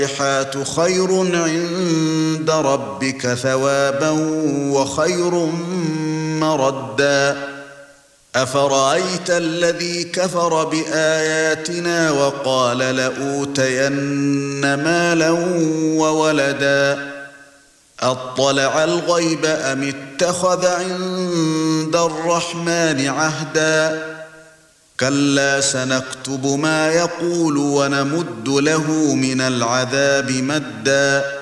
الصالحات خير عند ربك ثوابا وخير مردا أفرأيت الذي كفر بآياتنا وقال لأوتين مالا وولدا أطلع الغيب أم اتخذ عند الرحمن عهدا كلا سنكتب ما يقول ونمد له من العذاب مدا